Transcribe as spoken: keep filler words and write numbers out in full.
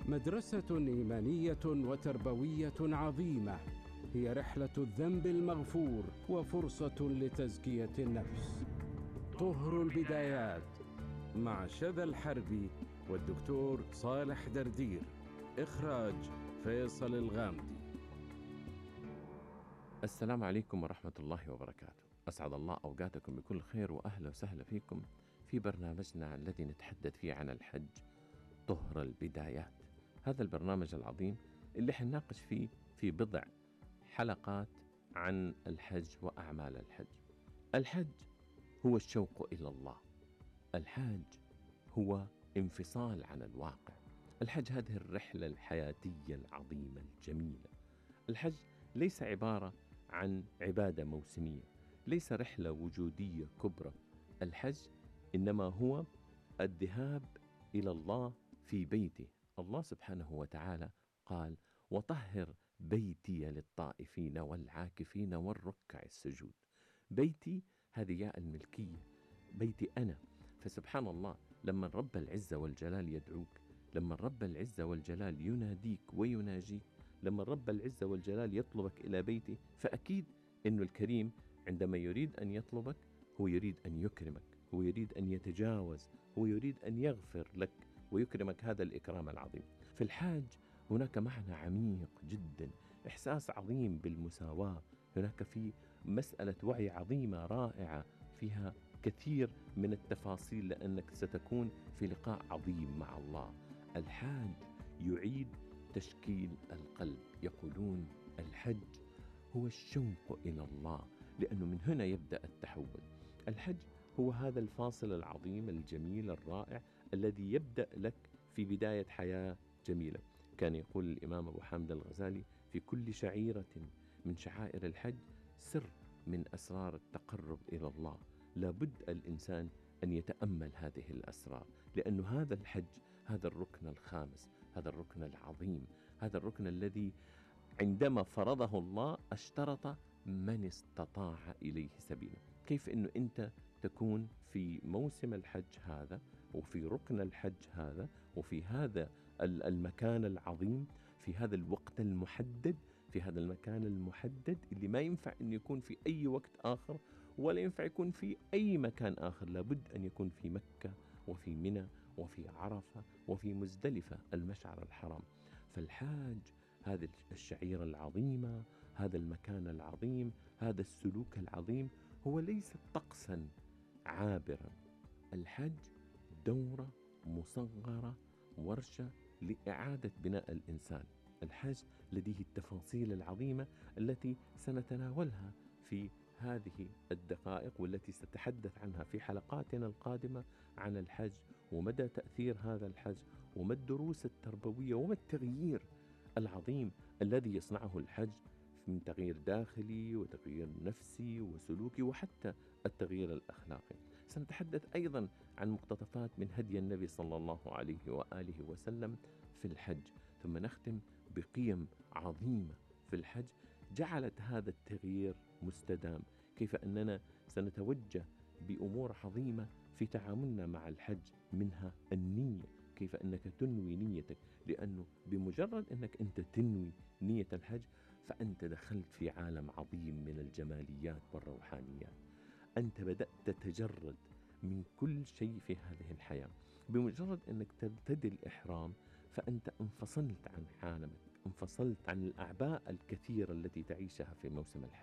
مدرسة إيمانية وتربوية عظيمة، هي رحلة الذنب المغفور وفرصة لتزكية النفس. طهر البدايات مع شذى الحربي والدكتور صالح دردير. إخراج فيصل الغامدي. السلام عليكم ورحمة الله وبركاته. أسعد الله أوقاتكم بكل خير، وأهلا وسهلا فيكم في برنامجنا الذي نتحدث فيه عن الحج، طهر البدايات. هذا البرنامج العظيم اللي حنناقش فيه في بضع حلقات عن الحج وأعمال الحج. الحج هو الشوق إلى الله، الحج هو انفصال عن الواقع، الحج هذه الرحلة الحياتية العظيمة الجميلة. الحج ليس عبارة عن عبادة موسمية، ليس رحلة وجودية كبرى. الحج إنما هو الذهاب إلى الله في بيته. الله سبحانه وتعالى قال: وطهر بيتي للطائفين والعاكفين والركع السجود. بيتي هذه ياء الملكية، بيتي أنا. فسبحان الله، لما رب العزة والجلال يدعوك، لما رب العزة والجلال يناديك ويناجيك، لما رب العزة والجلال يطلبك إلى بيته، فأكيد أنه الكريم عندما يريد أن يطلبك هو يريد أن يكرمك، هو يريد أن يتجاوز، هو يريد أن يغفر لك ويكرمك هذا الإكرام العظيم. في الحاج هناك معنى عميق جدا، إحساس عظيم بالمساواة، هناك في مسألة وعي عظيمة رائعة فيها كثير من التفاصيل، لأنك ستكون في لقاء عظيم مع الله. الحاج يعيد تشكيل القلب. يقولون الحج هو الشوق إلى الله، لأنه من هنا يبدأ التحول. الحج هو هذا الفاصل العظيم الجميل الرائع الذي يبدأ لك في بداية حياة جميلة. كان يقول الإمام أبو حامد الغزالي: في كل شعيرة من شعائر الحج سر من أسرار التقرب إلى الله. لابد الإنسان أن يتأمل هذه الأسرار، لأن هذا الحج هذا الركن الخامس، هذا الركن العظيم، هذا الركن الذي عندما فرضه الله اشترط من استطاع إليه سبيلا. كيف أنه أنت تكون في موسم الحج هذا، وفي ركن الحج هذا، وفي هذا المكان العظيم، في هذا الوقت المحدد، في هذا المكان المحدد اللي ما ينفع أن يكون في أي وقت آخر، ولا ينفع يكون في أي مكان آخر. لابد أن يكون في مكة وفي منى وفي عرفة وفي مزدلفة المشعر الحرام. فالحاج هذه الشعيرة العظيمة، هذا المكان العظيم، هذا السلوك العظيم هو ليس طقسا عابرا. الحج دورة مصغرة، ورشة لإعادة بناء الإنسان. الحج لديه التفاصيل العظيمة التي سنتناولها في هذه الدقائق، والتي ستتحدث عنها في حلقاتنا القادمة عن الحج، ومدى تأثير هذا الحج، وما الدروس التربوية، وما التغيير العظيم الذي يصنعه الحج من تغيير داخلي وتغيير نفسي وسلوكي، وحتى التغيير الأخلاقي. سنتحدث أيضا عن مقتطفات من هدي النبي صلى الله عليه وآله وسلم في الحج، ثم نختم بقيم عظيمة في الحج جعلت هذا التغيير مستدام. كيف أننا سنتوجه بأمور عظيمة في تعاملنا مع الحج، منها النية، كيف أنك تنوي نيتك، لأنه بمجرد أنك أنت تنوي نية الحج فأنت دخلت في عالم عظيم من الجماليات والروحانيات. أنت بدأت تتجرد من كل شيء في هذه الحياة. بمجرد أنك ترتدي الإحرام فأنت انفصلت عن عالمك، انفصلت عن الأعباء الكثيرة التي تعيشها في موسم الحج.